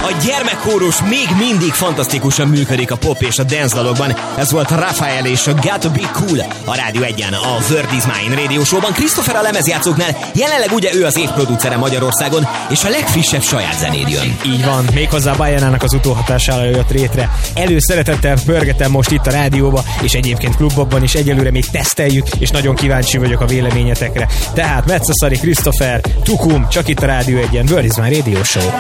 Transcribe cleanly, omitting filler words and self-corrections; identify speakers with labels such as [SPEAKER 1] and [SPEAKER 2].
[SPEAKER 1] A gyermekkórus még mindig fantasztikusan működik a pop és a dance dalokban. Ez volt Rafael és a Got to Be Cool a Rádió 1-en, a Word is Mine Radio Show-ban. Christopher a lemezjátszóknál, jelenleg ugye ő az évproducere Magyarországon, és a legfrissebb saját zenéd jön.
[SPEAKER 2] Így van, méghozzá Bajánának az utóhatására jött rétre. Előszeretettel pörgetem most itt a rádióba, és egyébként klubokban is egyelőre még teszteljük, és nagyon kíváncsi vagyok a véleményetekre. Tehát Metszaszari Christopher, Tukum, csak itt a Rádió 1-en, Word is Mine Radio Show.